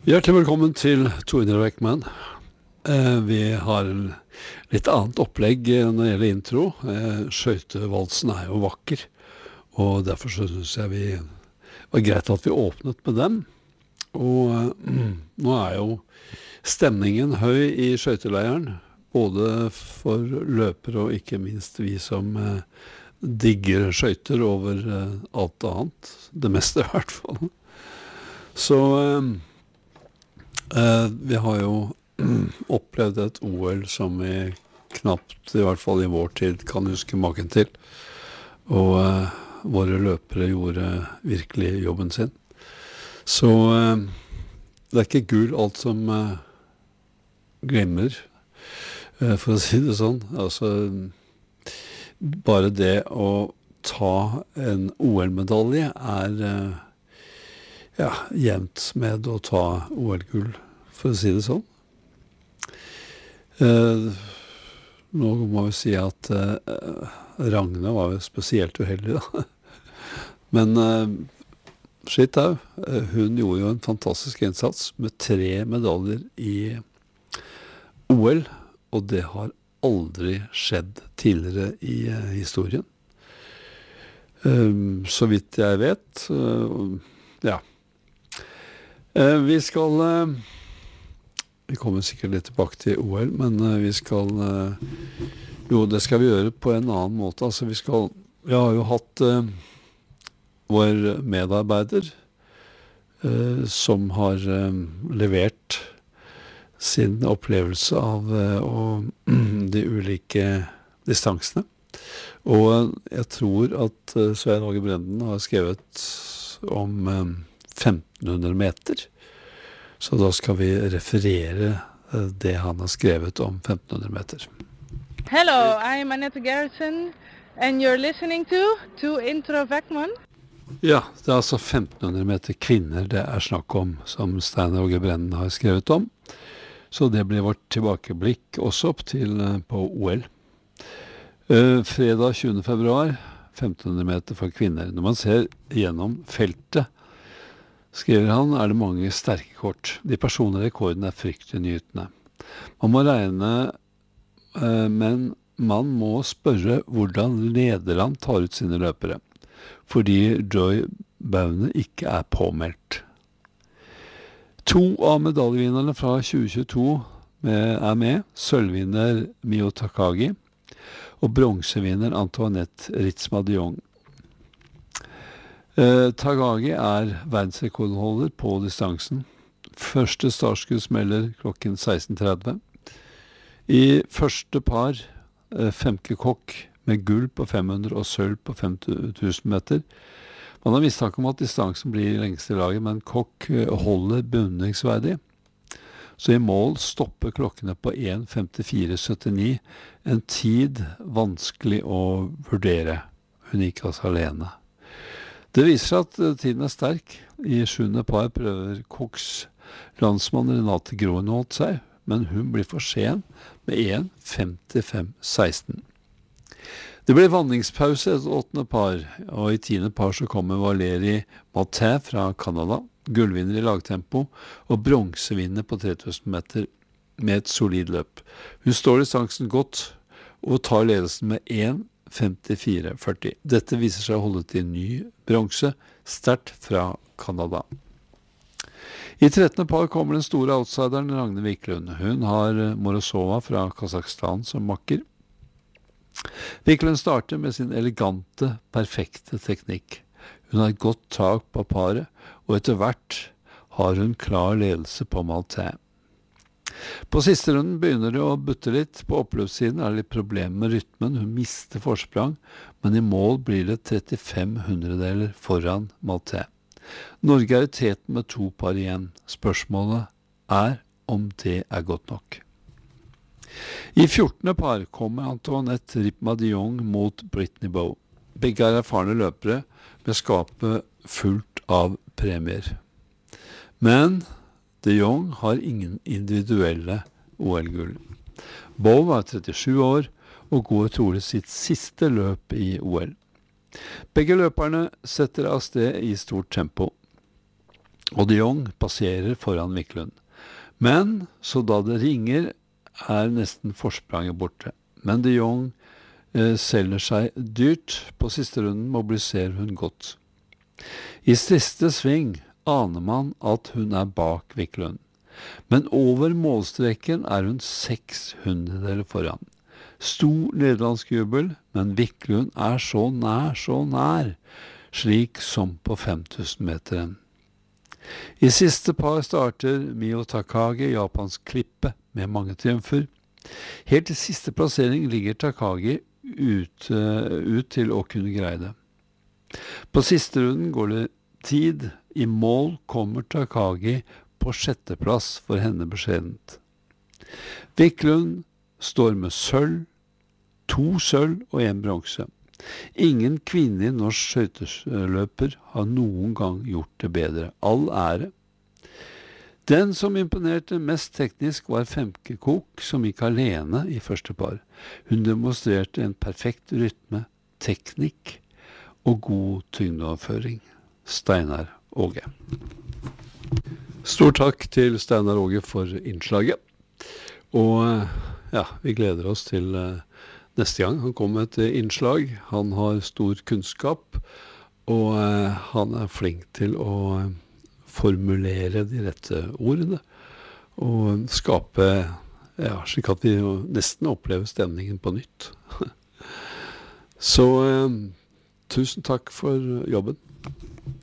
Hjertelig velkommen til Tore Beckmann. Vi har litt annet opplegg når det gjelder intro. Skøytevalsen er jo vakker, og derfor så synes jeg det var greit at vi åpnet med den. Og nå er jo stemningen høy i skøyteleiren, både for løpere og ikke minst vi som digger skøyter over alt annet. Det meste i hvert fall. Så vi har jo opplevd et OL som vi knapt, i hvert fall i vår tid, kan huske maken til. Og våre løpere gjorde virkelig jobben sin. Så det er ikke gull alt som glemmer, for å si det sånn. Altså, bare det å ta en OL-medalje er jevnt med å ta OL-gull, for å si det sånn. Nå må vi si at Ragne var jo spesielt uheldig da. Men skitt au, hun gjorde jo en fantastisk innsats med 3 medaljer i OL, og det har aldri skjedd tidligere i historien. Så vidt jeg vet, ja. Vi kommer sikkert litt tilbake til OL, men det skal vi gjøre på en annen måte. Altså vi har jo hatt vår medarbeider som har levert sin opplevelse av de ulike distansene. Og jeg tror at Svein Åge Brenden har skrevet om 1500 meter. Så da skal vi referere det han har skrevet om 1500 meter. Hello, I'm Annette Gerritsen, and you're listening to Intro Beckmann. Ja, det er altså 1500 meter kvinner det er snakk om, som Stein Åge Brenden har skrevet om. Så det blir vårt tilbakeblikk også opp til på OL. Fredag 20. februar, 1500 meter for kvinner. Når man ser gjennom feltet, skriver han, er det mange sterke kort. De personlige rekordene er fryktelig nytende. Man må regne, men man må spørre hvordan Nederland tar ut sine løpere, fordi Joy Baune ikke er påmeldt. 2 av medaljevinnerne fra 2022 er med, sølvvinner Mio Takagi og bronsevinner Antoinette Ritzma de Jong. Takagi er verdensrekordholder på distansen. Første startskudd smeller klokken 16:30. I første par Femke Kokk med gull på 500 og sølv på 5000 meter. Man har mistanke om at distansen blir lengste laget, men Kokk holder beundringsverdig. Så i mål stopper klokkene på 1:54,79, en tid vanskelig å vurdere. Hun gikk altså alene. Det viser at tiden er sterk. I 7. par prøver Kokks landsmann Renate Groenholt seg, men hun blir for sen med 1:55,16. Det blir vanningspause etter 8. par, og i 10. par så kommer Valérie Martin fra Canada, gullvinner i lagtempo og bronsevinner på 3000 meter med et solid løp. Hun står distansen godt og tar ledelsen med 1:54,40. Dette viser seg å holde til ny bronse, sterkt fra Canada. I 13. par kommer den store outsideren Ragne Wiklund. Hun har Morozova fra Kazakhstan som makker. Wiklund starter med sin elegante, perfekte teknikk. Hun har et godt tak på paret, og etter hvert har hun klar ledelse på Maltais. På siste runden begynner det å butte litt. På oppløpssiden er det litt problemer med rytmen. Hun mister forsprang, men i mål blir det 35 hundredeler foran Maltais. Norge er i teten med 2 par igjen. Spørsmålet er om det er godt nok. I 14. par kommer Antoinette Ritzma de Jong mot Brittany Bowe. Begge er erfarne løpere med skapet fullt av premier. Men de Jong har ingen individuelle OL-gull. Bowe er 37 år og går trolig sitt siste løp i OL. Begge løperne setter av sted i stort tempo. og de Jong passerer foran Wiklund. Men så da det ringer, nesten forspranget borte. Men de Jong selger seg dyrt. På siste runden mobiliserer hun godt. I siste sving aner man at hun bak Wiklund. Men over målstreken hun 600 foran. Stor nederlandsk jubel, men Wiklund så nær, slik som på 5000-meteren. I siste par starter Mio Takagi, japansk klippe, med mange triumfer. Helt til siste plassering ligger Takagi ut til å kunne greie det. På siste runden går det tid. I mål kommer Takagi på 6. plass for henne beskjedent. Wiklund står med sølv, 2 sølv og 1 bronse. Ingen kvinne i norsk skøyteløper har noen gang gjort det bedre. All ære. Den som imponerte mest teknisk var Femke Kok, som gikk alene i første par. Hun demonstrerte en perfekt rytme, teknikk og god tyngdeoverføring. Steinar Åge. Stor takk til Steinar Åge for innslaget. Og vi gleder oss til neste gang han kommer med et innslag. Han har stor kunnskap, og han flink til å formulere de rette ordene, og skape, slik at vi nesten opplever stemningen på nytt. Så tusen takk for jobben.